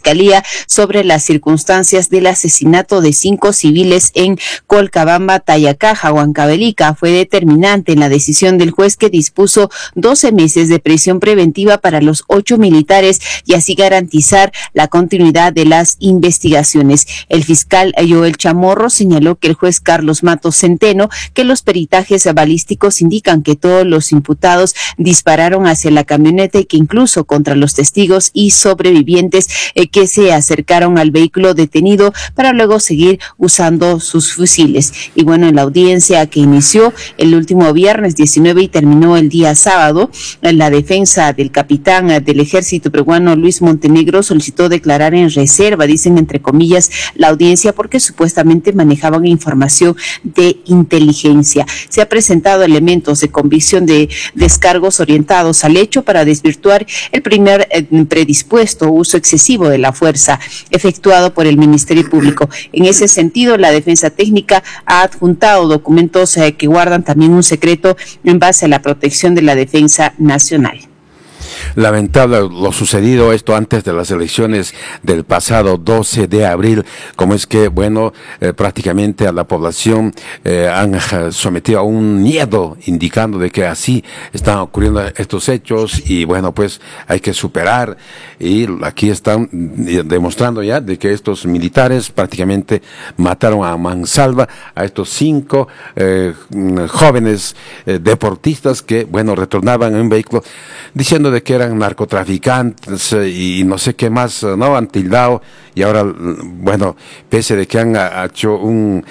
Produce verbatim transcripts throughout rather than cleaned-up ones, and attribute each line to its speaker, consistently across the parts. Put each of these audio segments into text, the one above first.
Speaker 1: Fiscalía sobre las circunstancias del asesinato de cinco civiles en Colcabamba, Tayacaja, Huancavelica, fue determinante en la decisión del juez que dispuso doce meses de prisión preventiva para los ocho militares y así garantizar la continuidad de las investigaciones. El fiscal Joel Chamorro señaló que el juez Carlos Matos Centeno que los peritajes balísticos indican que todos los imputados dispararon hacia la camioneta y que incluso contra los testigos y sobrevivientes eh, que se acercaron al vehículo detenido para luego seguir usando sus fusiles. Y bueno, en la audiencia que inició el último viernes diecinueve y terminó el día sábado, la defensa del capitán del ejército peruano Luis Montenegro solicitó declarar en reserva, dicen entre comillas, la audiencia porque supuestamente manejaban información de inteligencia. Se ha presentado elementos de convicción de descargos orientados al hecho para desvirtuar el primer eh, predispuesto uso excesivo de la fuerza efectuado por el Ministerio Público. En ese sentido, la defensa técnica ha adjuntado documentos eh, que guardan también un secreto en base a la protección de la defensa nacional.
Speaker 2: Lamentable lo sucedido, esto antes de las elecciones del pasado doce de abril, como es que, bueno, eh, prácticamente a la población eh, han eh, sometido a un miedo, indicando de que así están ocurriendo estos hechos y, bueno, pues hay que superar, y aquí están demostrando ya de que estos militares prácticamente mataron a mansalva a estos cinco eh, jóvenes eh, deportistas que, bueno, retornaban en un vehículo diciendo de que eran narcotraficantes y no sé qué más, ¿no? Han tildado, y ahora, bueno, pese de que han hecho un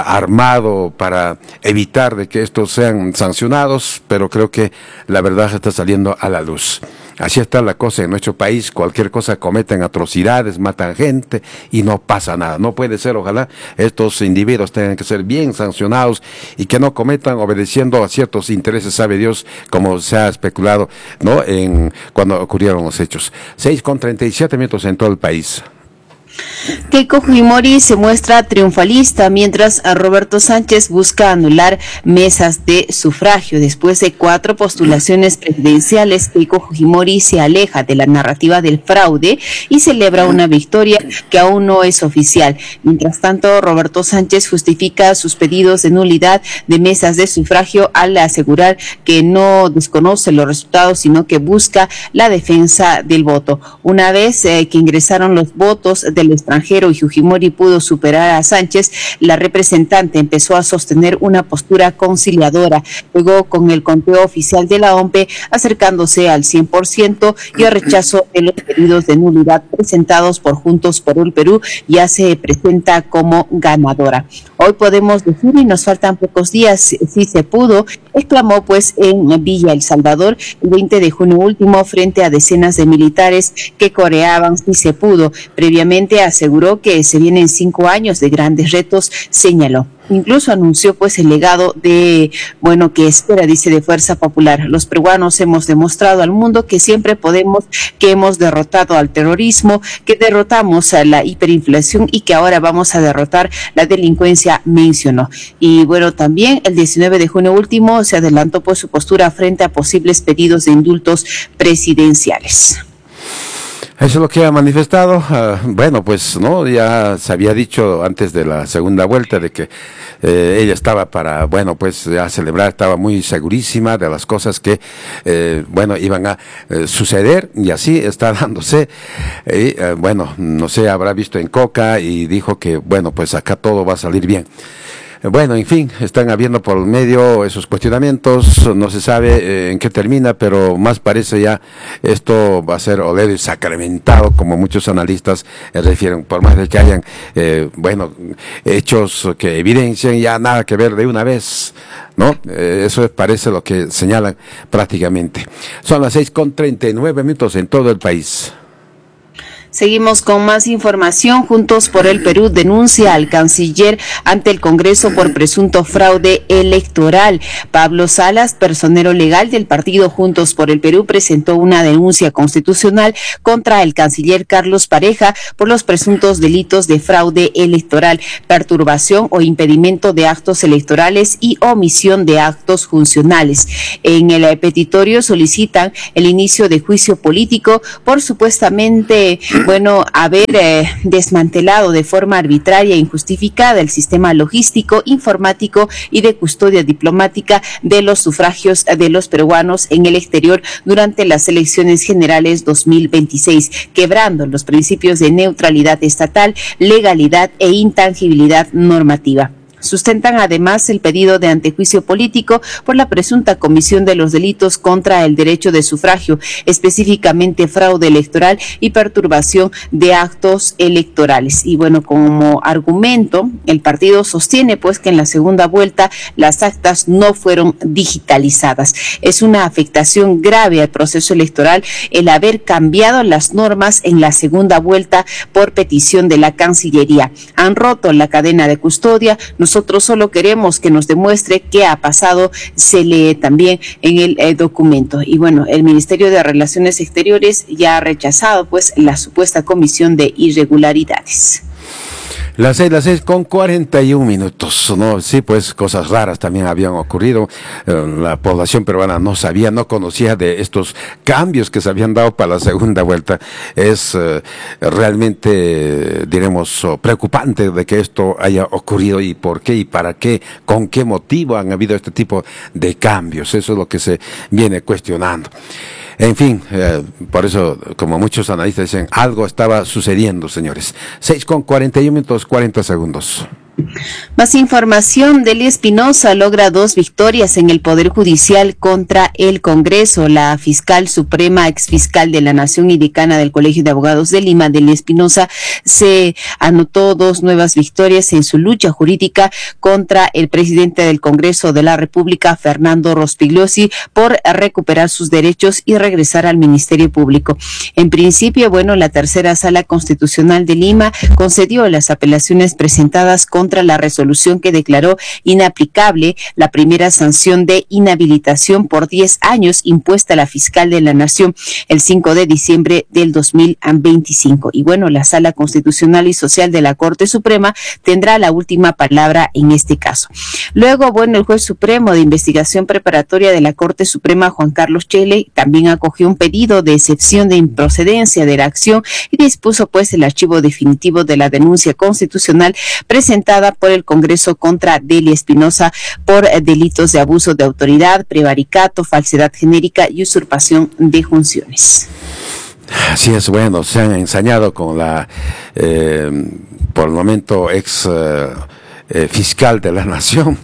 Speaker 2: armado para evitar de que estos sean sancionados, pero creo que la verdad está saliendo a la luz. Así está la cosa en nuestro país, cualquier cosa cometen atrocidades, matan gente y no pasa nada. No puede ser, ojalá estos individuos tengan que ser bien sancionados y que no cometan obedeciendo a ciertos intereses, sabe Dios, como se ha especulado, ¿no? En cuando ocurrieron los hechos. seis con treinta y siete minutos en todo el país.
Speaker 1: Keiko Fujimori se muestra triunfalista mientras a Roberto Sánchez busca anular mesas de sufragio. Después de cuatro postulaciones presidenciales, Keiko Fujimori se aleja de la narrativa del fraude y celebra una victoria que aún no es oficial. Mientras tanto, Roberto Sánchez justifica sus pedidos de nulidad de mesas de sufragio al asegurar que no desconoce los resultados, sino que busca la defensa del voto. Una vez eh, que ingresaron los votos del extranjero y Fujimori pudo superar a Sánchez, la representante empezó a sostener una postura conciliadora, luego con el conteo oficial de la O M P E acercándose al cien por ciento y el rechazo de los pedidos de nulidad presentados por Juntos por el Perú, ya se presenta como ganadora. Hoy podemos decir, y nos faltan pocos días, si se pudo, exclamó pues en Villa El Salvador el veinte de junio último frente a decenas de militares que coreaban si se pudo. Previamente aseguró que se vienen cinco años de grandes retos, señaló. Incluso anunció pues el legado de, bueno, que espera, dice, de Fuerza Popular. Los peruanos hemos demostrado al mundo que siempre podemos, que hemos derrotado al terrorismo, que derrotamos a la hiperinflación y que ahora vamos a derrotar la delincuencia, mencionó. Y bueno, también el diecinueve de junio último se adelantó pues su postura frente a posibles pedidos de indultos presidenciales.
Speaker 2: Eso es lo que ha manifestado. Uh, bueno, pues no, ya se había dicho antes de la segunda vuelta de que eh, ella estaba para, bueno, pues ya celebrar, estaba muy segurísima de las cosas que, eh, bueno, iban a eh, suceder, y así está dándose. Y, eh, bueno, no sé, habrá visto en Coca y dijo que, bueno, pues acá todo va a salir bien. Bueno, en fin, están habiendo por el medio esos cuestionamientos, no se sabe eh, en qué termina, pero más parece ya esto va a ser oleado y sacramentado, como muchos analistas eh, refieren, por más de que hayan, eh, bueno, hechos que evidencian ya nada que ver de una vez, ¿no? Eh, eso parece lo que señalan prácticamente. Son las seis con treinta y nueve minutos en todo el país.
Speaker 1: Seguimos con más información. Juntos por el Perú denuncia al canciller ante el Congreso por presunto fraude electoral. Pablo Salas, personero legal del partido Juntos por el Perú, presentó una denuncia constitucional contra el canciller Carlos Pareja por los presuntos delitos de fraude electoral, perturbación o impedimento de actos electorales y omisión de actos funcionales. En el petitorio solicitan el inicio de juicio político por supuestamente bueno, haber eh, desmantelado de forma arbitraria e injustificada el sistema logístico, informático y de custodia diplomática de los sufragios de los peruanos en el exterior durante las elecciones generales dos mil veintiséis, quebrando los principios de neutralidad estatal, legalidad e intangibilidad normativa. Sustentan además el pedido de antejuicio político por la presunta comisión de los delitos contra el derecho de sufragio, específicamente fraude electoral y perturbación de actos electorales. Y bueno, como argumento, el partido sostiene pues que en la segunda vuelta las actas no fueron digitalizadas. Es una afectación grave al proceso electoral el haber cambiado las normas en la segunda vuelta por petición de la Cancillería. Han roto la cadena de custodia. Nosotros solo queremos que nos demuestre qué ha pasado, se lee también en el eh, documento. Y bueno, el Ministerio de Relaciones Exteriores ya ha rechazado pues la supuesta comisión de irregularidades.
Speaker 2: Las seis, las seis con cuarenta y un minutos, ¿no? Sí, pues cosas raras también habían ocurrido. Eh, la población peruana no sabía, no conocía de estos cambios que se habían dado para la segunda vuelta. Es eh, realmente, eh, diremos, oh, preocupante de que esto haya ocurrido y por qué y para qué, con qué motivo han habido este tipo de cambios. Eso es lo que se viene cuestionando. En fin, eh, por eso, como muchos analistas dicen, algo estaba sucediendo, señores. seis con cuarenta y un minutos, cuarenta segundos.
Speaker 1: Más información. Delia Espinosa logra dos victorias en el Poder Judicial contra el Congreso. La fiscal suprema, exfiscal de la Nación y decana del Colegio de Abogados de Lima, Delia Espinosa, se anotó dos nuevas victorias en su lucha jurídica contra el presidente del Congreso de la República, Fernando Rospigliosi, por recuperar sus derechos y regresar al Ministerio Público. En principio, bueno, la tercera Sala Constitucional de Lima concedió las apelaciones presentadas contra contra la resolución que declaró inaplicable la primera sanción de inhabilitación por diez años impuesta a la fiscal de la Nación el cinco de diciembre del dos mil veinticinco. Y bueno, la Sala Constitucional y Social de la Corte Suprema tendrá la última palabra en este caso. Luego, bueno, el juez supremo de investigación preparatoria de la Corte Suprema, Juan Carlos Chele, también acogió un pedido de excepción de improcedencia de la acción y dispuso pues el archivo definitivo de la denuncia constitucional presentada por el Congreso contra Delia Espinosa por delitos de abuso de autoridad, prevaricato, falsedad genérica y usurpación de funciones.
Speaker 2: Así es, bueno, se han ensañado con la, eh, por el momento, ex eh, eh, fiscal de la Nación,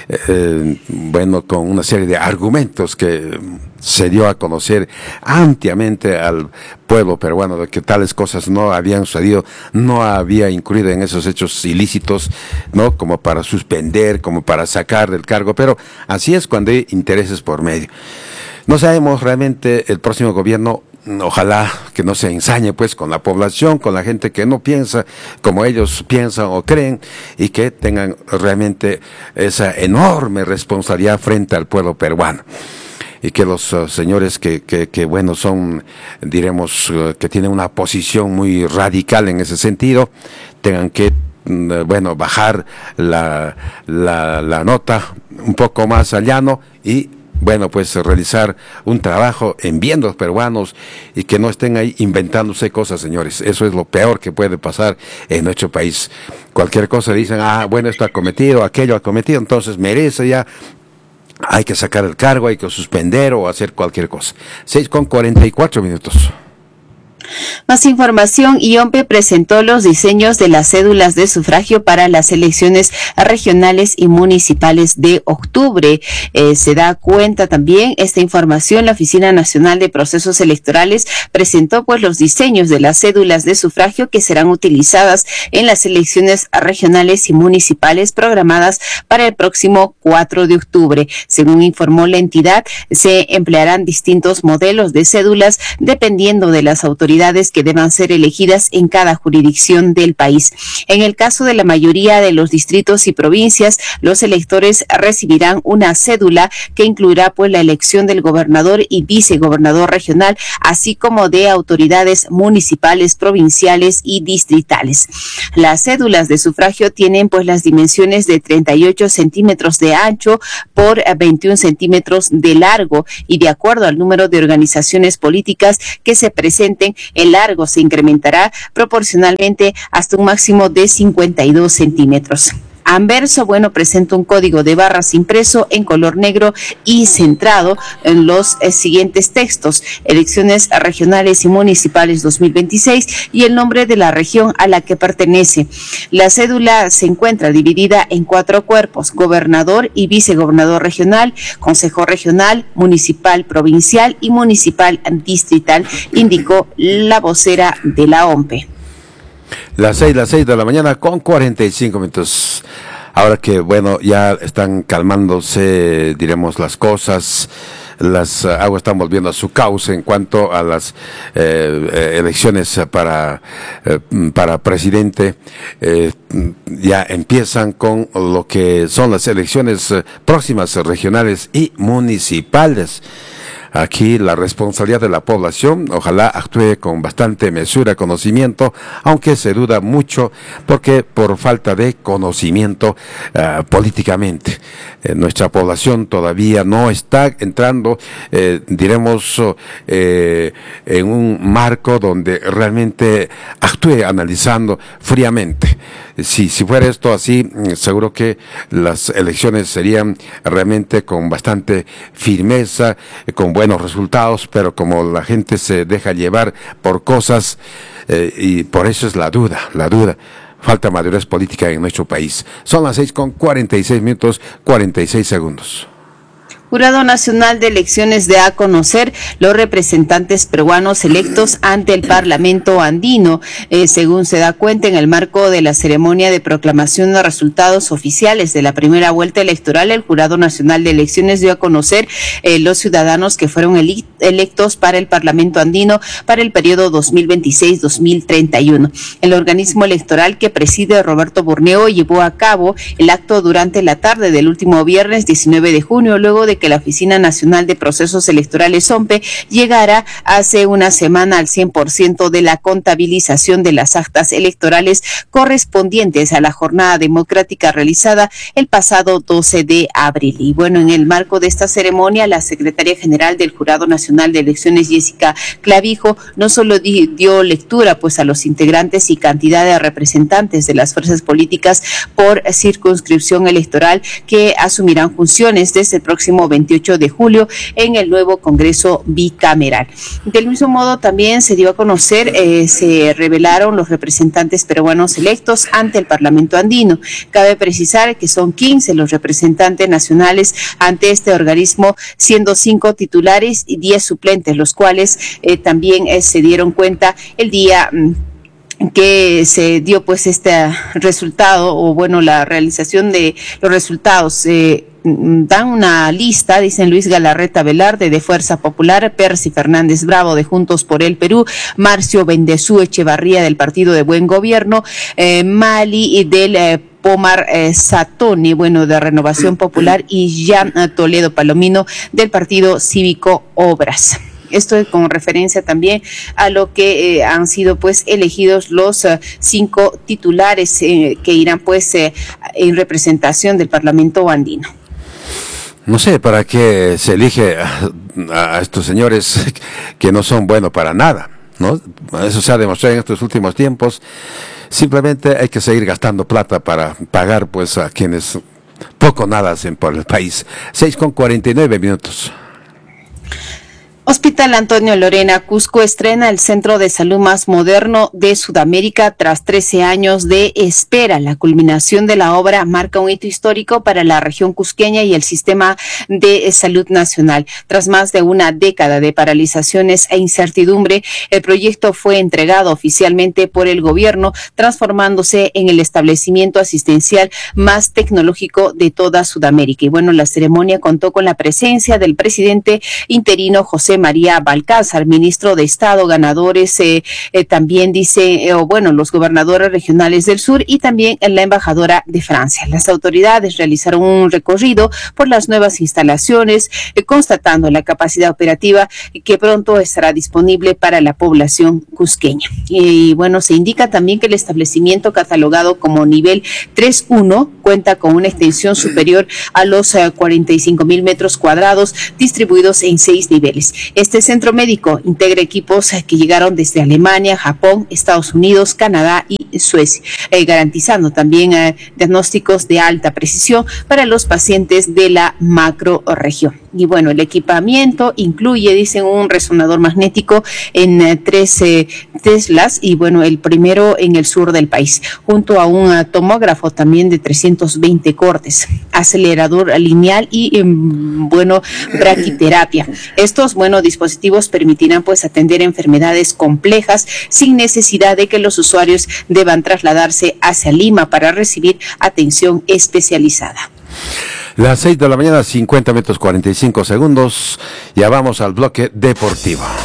Speaker 2: eh, bueno, con una serie de argumentos que se dio a conocer ampliamente al pueblo peruano de que tales cosas no habían sucedido, no había incurrido en esos hechos ilícitos, ¿no? Como para suspender, como para sacar del cargo, pero así es cuando hay intereses por medio. No sabemos realmente el próximo gobierno. Ojalá que no se ensañe pues con la población, con la gente que no piensa como ellos piensan o creen y que tengan realmente esa enorme responsabilidad frente al pueblo peruano. Y que los uh, señores que, que, que, bueno, son, diremos, uh, que tienen una posición muy radical en ese sentido, tengan que, uh, bueno, bajar la, la, la nota un poco más al llano y bueno, pues realizar un trabajo en bien de los peruanos y que no estén ahí inventándose cosas, señores. Eso es lo peor que puede pasar en nuestro país. Cualquier cosa dicen, ah, bueno, esto ha cometido, aquello ha cometido, entonces merece ya, hay que sacar el cargo, hay que suspender o hacer cualquier cosa. seis con cuarenta y cuatro minutos.
Speaker 1: Más información. IOMPE presentó los diseños de las cédulas de sufragio para las elecciones regionales y municipales de octubre. Eh, se da cuenta también esta información. La Oficina Nacional de Procesos Electorales presentó pues los diseños de las cédulas de sufragio que serán utilizadas en las elecciones regionales y municipales programadas para el próximo cuatro de octubre. Según informó la entidad, se emplearán distintos modelos de cédulas dependiendo de las autoridades que deban ser elegidas en cada jurisdicción del país. En el caso de la mayoría de los distritos y provincias, los electores recibirán una cédula que incluirá pues la elección del gobernador y vicegobernador regional, así como de autoridades municipales, provinciales y distritales. Las cédulas de sufragio tienen pues las dimensiones de treinta y ocho centímetros de ancho por veintiún centímetros de largo y de acuerdo al número de organizaciones políticas que se presenten El largo se incrementará proporcionalmente hasta un máximo de cincuenta y dos centímetros. Anverso, bueno, presenta un código de barras impreso en color negro y centrado en los eh, siguientes textos: elecciones regionales y municipales dos mil veintiséis y el nombre de la región a la que pertenece. La cédula se encuentra dividida en cuatro cuerpos: gobernador y vicegobernador regional, consejo regional, municipal provincial y municipal distrital, indicó la vocera de la O M P E.
Speaker 2: Las seis, las seis de la mañana con cuarenta y cinco minutos. Ahora que, bueno, ya están calmándose, diremos, las cosas, las uh, aguas están volviendo a su cauce en cuanto a las eh, eh, elecciones para, eh, para presidente. Eh, ya empiezan con lo que son las elecciones eh, próximas regionales y municipales. Aquí la responsabilidad de la población, ojalá actúe con bastante mesura, conocimiento, aunque se duda mucho porque por falta de conocimiento uh, políticamente. Eh, nuestra población todavía no está entrando, eh, diremos, eh, en un marco donde realmente actúe analizando fríamente. Si, si fuera esto así, seguro que las elecciones serían realmente con bastante firmeza, con buenos resultados, pero como la gente se deja llevar por cosas, eh, y por eso es la duda, la duda. Falta madurez política en nuestro país. Son las seis con cuarenta y seis minutos, cuarenta y seis segundos.
Speaker 1: Jurado Nacional de Elecciones da a conocer los representantes peruanos electos ante el Parlamento andino. Eh, según se da cuenta, en el marco de la ceremonia de proclamación de resultados oficiales de la primera vuelta electoral, el Jurado Nacional de Elecciones dio a conocer eh, los ciudadanos que fueron ele- electos para el Parlamento andino para el periodo dos mil veintiséis a dos mil treinta y uno. El organismo electoral que preside Roberto Burneo llevó a cabo el acto durante la tarde del último viernes diecinueve de junio, luego de que la Oficina Nacional de Procesos Electorales O M P E llegara hace una semana al cien por ciento de la contabilización de las actas electorales correspondientes a la jornada democrática realizada el pasado doce de abril. Y bueno, en el marco de esta ceremonia, la secretaria general del Jurado Nacional de Elecciones, Jessica Clavijo, no solo di, dio lectura pues a los integrantes y cantidad de representantes de las fuerzas políticas por circunscripción electoral que asumirán funciones desde el próximo veintiocho de julio en el nuevo Congreso bicameral. Del mismo modo, también se dio a conocer, eh, se revelaron los representantes peruanos electos ante el Parlamento andino. Cabe precisar que son quince los representantes nacionales ante este organismo, siendo cinco titulares y diez suplentes, los cuales eh, también eh, se dieron cuenta el día mm, que se dio pues este resultado, o bueno, la realización de los resultados. Eh, dan una lista, dicen Luis Galarreta Velarde de Fuerza Popular, Percy Fernández Bravo de Juntos por el Perú, Marcio Bendezú Echevarría del Partido de Buen Gobierno, eh, Mali y del eh, Pomar eh, Satoni, bueno, de Renovación Popular, y Jean Toledo Palomino del Partido Cívico Obras. Esto con referencia también a lo que eh, han sido pues elegidos los uh, cinco titulares eh, que irán pues eh, en representación del Parlamento andino.
Speaker 2: No sé para qué se elige a, a estos señores que no son buenos para nada, ¿no? Eso se ha demostrado en estos últimos tiempos. Simplemente hay que seguir gastando plata para pagar pues a quienes poco nada hacen por el país. seis con cuarenta y nueve minutos.
Speaker 1: Hospital Antonio Lorena Cusco estrena el centro de salud más moderno de Sudamérica tras trece años de espera. La culminación de la obra marca un hito histórico para la región cusqueña y el sistema de salud nacional. Tras más de una década de paralizaciones e incertidumbre, el proyecto fue entregado oficialmente por el gobierno, transformándose en el establecimiento asistencial más tecnológico de toda Sudamérica. Y bueno, la ceremonia contó con la presencia del presidente interino José María Balcázar, ministro de Estado, ganadores, eh, eh, también dice, eh, o bueno, los gobernadores regionales del sur y también la embajadora de Francia. Las autoridades realizaron un recorrido por las nuevas instalaciones, eh, constatando la capacidad operativa que pronto estará disponible para la población cusqueña. Y, y bueno, se indica también que el establecimiento catalogado como nivel tres uno cuenta con una extensión superior a los eh, cuarenta y cinco mil metros cuadrados distribuidos en seis niveles. Este centro médico integra equipos que llegaron desde Alemania, Japón, Estados Unidos, Canadá y Suecia, eh, garantizando también eh, diagnósticos de alta precisión para los pacientes de la macrorregión. Y bueno, el equipamiento incluye, dicen, un resonador magnético en eh, tres eh, Teslas y bueno, el primero en el sur del país, junto a un uh, tomógrafo también de trescientos veinte cortes, acelerador lineal y eh, bueno, braquiterapia. Estos, bueno, dispositivos permitirán pues atender enfermedades complejas sin necesidad de que los usuarios deban trasladarse hacia Lima para recibir atención especializada.
Speaker 2: Las seis de la mañana, cincuenta minutos cuarenta y cinco segundos. Ya vamos al bloque deportivo.